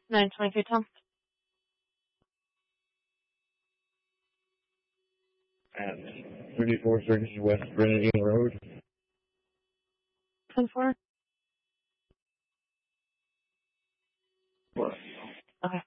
923 Tom. At 3430 West Grenadine Road. 10-4. What?